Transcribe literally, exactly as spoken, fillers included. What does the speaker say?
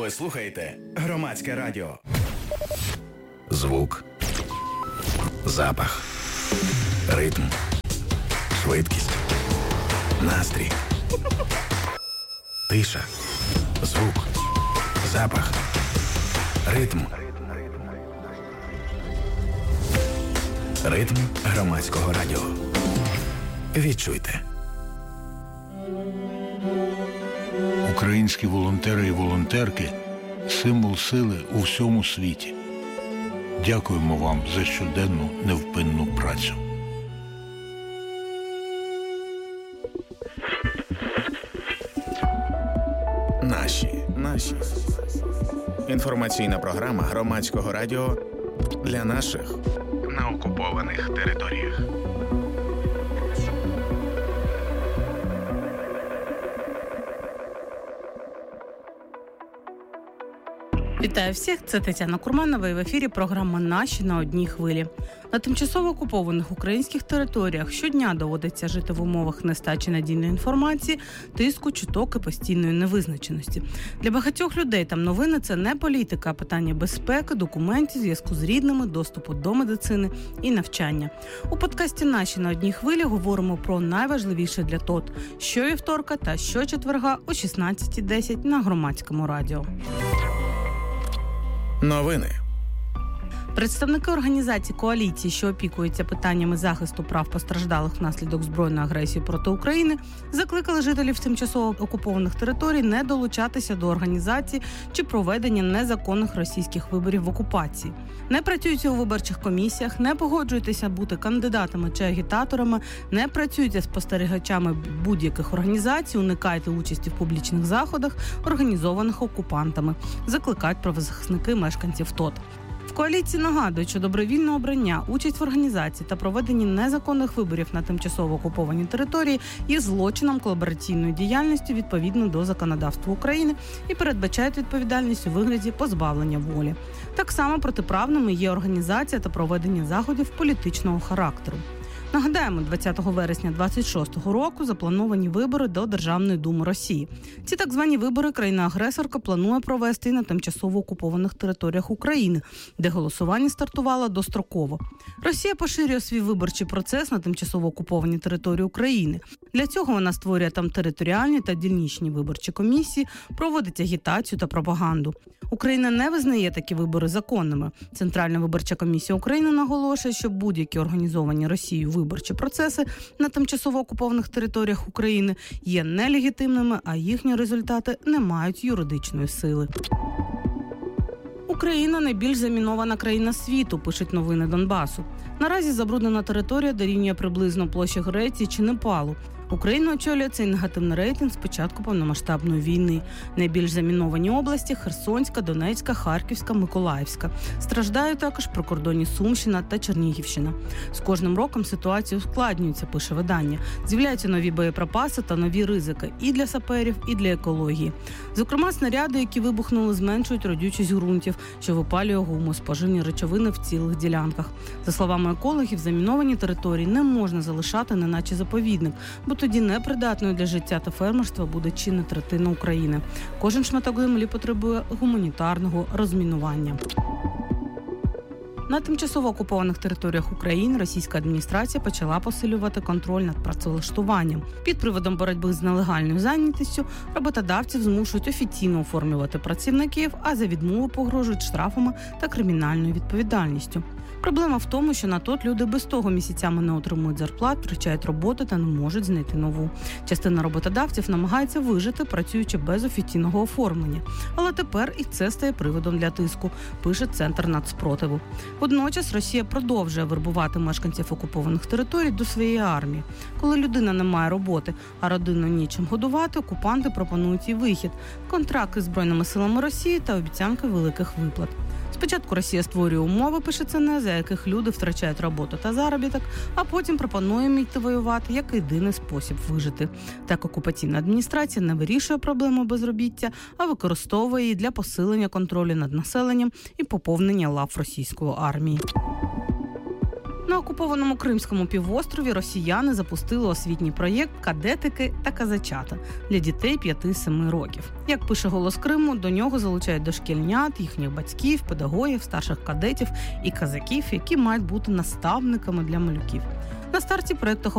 Ви слухаєте Громадське радіо. Звук, запах, ритм, швидкість, настрій, тиша, звук, запах, ритм. Ритм Громадського радіо. Відчуйте. Українські волонтери і волонтерки – символ сили у всьому світі. Дякуємо вам за щоденну невпинну працю. Наші, наші. Інформаційна програма Громадського радіо для наших на окупованих територіях. Вітаю всіх, це Тетяна Курманова і в ефірі програма «Наші на одній хвилі». На тимчасово окупованих українських територіях щодня доводиться жити в умовах нестачі надійної інформації, тиску, чуток і постійної невизначеності. Для багатьох людей там новини – це не політика, а питання безпеки, документів, зв'язку з рідними, доступу до медицини і навчання. У подкасті «Наші на одній хвилі» говоримо про найважливіше для ТОТ щовівторка та щочетверга о шістнадцята десять на Громадському радіо. Новини. Представники організації коаліції, що опікуються питаннями захисту прав постраждалих внаслідок збройної агресії проти України, закликали жителів тимчасово окупованих територій не долучатися до організації чи проведення незаконних російських виборів в окупації. Не працюйте у виборчих комісіях, не погоджуйтеся бути кандидатами чи агітаторами, не працюйте спостерігачами будь-яких організацій, уникайте участі в публічних заходах, організованих окупантами, закликають правозахисники мешканців ТОТ. В коаліції нагадують, що добровільне обрання, участь в організації та проведенні незаконних виборів на тимчасово окупованій території є злочином колабораційної діяльності відповідно до законодавства України і передбачають відповідальність у вигляді позбавлення волі. Так само протиправними є організація та проведення заходів політичного характеру. Нагадаємо, двадцятого вересня двадцять шостого року заплановані вибори до Державної думи Росії. Ці так звані вибори країна-агресорка планує провести на тимчасово окупованих територіях України, де голосування стартувало достроково. Росія поширює свій виборчий процес на тимчасово окупованій території України. Для цього вона створює там територіальні та дільничні виборчі комісії, проводить агітацію та пропаганду. Україна не визнає такі вибори законними. Центральна виборча комісія України наголошує, що будь-які організовані Росією виборчі процеси на тимчасово окупованих територіях України є нелегітимними, а їхні результати не мають юридичної сили. Україна – найбільш замінована країна світу, пишуть новини Донбасу. Наразі забруднена територія дорівнює приблизно площі Греції чи Непалу. Україна очолює цей негативний рейтинг з початку повномасштабної війни. Найбільш заміновані області – Херсонська, Донецька, Харківська, Миколаївська. Страждають також прикордонні Сумщина та Чернігівщина. З кожним роком ситуація ускладнюється, пише видання. З'являються нові боєприпаси та нові ризики і для саперів, і для екології. Зокрема, снаряди, які вибухнули, зменшують родючість ґрунтів, що випалює гумус, поживні речовини в цілих ділянках. За словами екологів, заміновані території не можна залишати неначе заповідник, бо тоді непридатною для життя та фермерства буде чи не третина України. Кожен шматок землі потребує гуманітарного розмінування. На тимчасово окупованих територіях України російська адміністрація почала посилювати контроль над працевлаштуванням. Під приводом боротьби з нелегальною зайнятістю роботодавців змушують офіційно оформлювати працівників, а за відмову погрожують штрафами та кримінальною відповідальністю. Проблема в тому, що на ТОТ люди без того місяцями не отримують зарплат, втрачають роботу та не можуть знайти нову. Частина роботодавців намагається вижити, працюючи без офіційного оформлення. Але тепер і це стає приводом для тиску, пише Центр нацспротиву. Водночас Росія продовжує вербувати мешканців окупованих територій до своєї армії. Коли людина не має роботи, а родину нічим годувати, окупанти пропонують їй вихід, контракти з Збройними силами Росії та обіцянки великих виплат. Спочатку Росія створює умови, пише Це ен е, за яких люди втрачають роботу та заробіток, а потім пропонує їм йти воювати як єдиний спосіб вижити. Так окупаційна адміністрація не вирішує проблему безробіття, а використовує її для посилення контролю над населенням і поповнення лав російської армії. На окупованому Кримському півострові росіяни запустили освітній проєкт «Кадетики та казачата» для дітей п'яти-семи років. Як пише «Голос Криму», до нього залучають дошкільнят, їхніх батьків, педагогів, старших кадетів і казаків, які мають бути наставниками для малюків. На старті проєкту